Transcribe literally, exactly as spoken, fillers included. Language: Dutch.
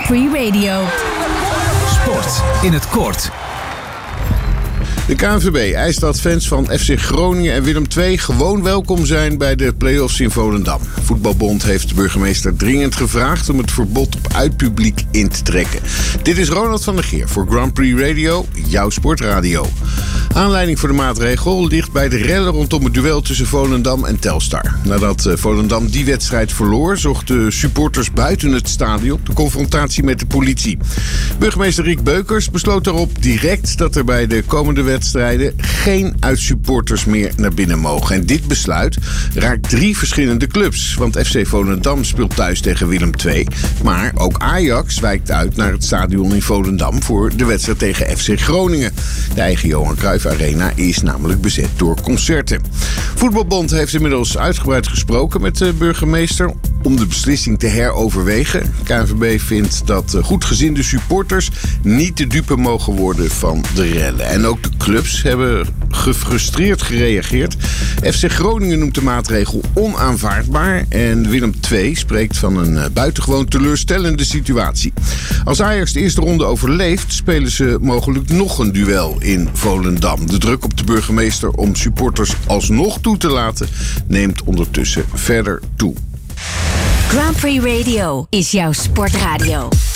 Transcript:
Prix Radio. Sport in het kort. De K N V B eist dat fans van F C Groningen en Willem twee gewoon welkom zijn bij de play-offs in Volendam. Voetbalbond heeft de burgemeester dringend gevraagd om het verbod op uitpubliek in te trekken. Dit is Ronald van der Geer voor Grand Prix Radio, jouw sportradio. Aanleiding voor de maatregel ligt bij de rellen rondom het duel tussen Volendam en Telstar. Nadat Volendam die wedstrijd verloor, zochten supporters buiten het stadion de confrontatie met de politie. Burgemeester Riek Beukers besloot daarop direct dat er bij de komende wedstrijden geen uitsupporters meer naar binnen mogen. En dit besluit raakt drie verschillende clubs. Want F C Volendam speelt thuis tegen Willem twee. Maar ook Ajax wijkt uit naar het stadion in Volendam voor de wedstrijd tegen F C Groningen. De eigen Johan Cruijff Arena is namelijk bezet door concerten. Voetbalbond heeft inmiddels uitgebreid gesproken met de burgemeester om de beslissing te heroverwegen. K N V B vindt dat goedgezinde supporters niet de dupe mogen worden van de rellen. En ook de clubs hebben gefrustreerd gereageerd. F C Groningen noemt de maatregel onaanvaardbaar en Willem twee spreekt van een buitengewoon teleurstellende situatie. Als Ajax de eerste ronde overleeft, spelen ze mogelijk nog een duel in Volendam. De druk op de burgemeester om supporters alsnog toe te laten neemt ondertussen verder toe. Grand Prix Radio is jouw sportradio.